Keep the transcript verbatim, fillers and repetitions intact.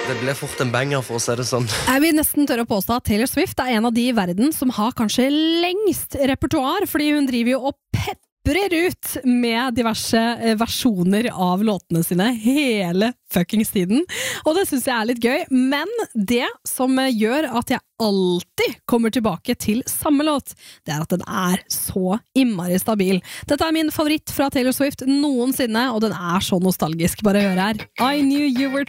Det ble fort en banger for å si det sånn. Jeg vil nesten tørre å påstå at Taylor Swift er en av de i verden som har kanskje lengst repertoar, fordi hun driver jo og pepper ut med diverse versjoner av låtene sine hele fuckings tiden. Og det synes jeg er litt gøy, men det som gjør at jeg alltid kommer tilbake til samme låt, det er at den er så innmari stabil. Dette er min favoritt fra Taylor Swift noensinne, og den er så nostalgisk. Bare hør her. I knew you were